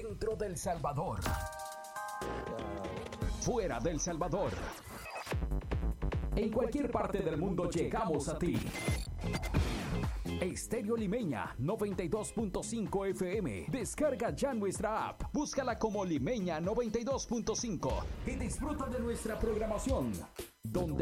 Dentro del Salvador. Fuera del Salvador. En cualquier parte del mundo llegamos a ti. Estéreo Limeña 92.5 FM. Descarga ya nuestra app. Búscala como Limeña 92.5 y disfruta de nuestra programación. Donde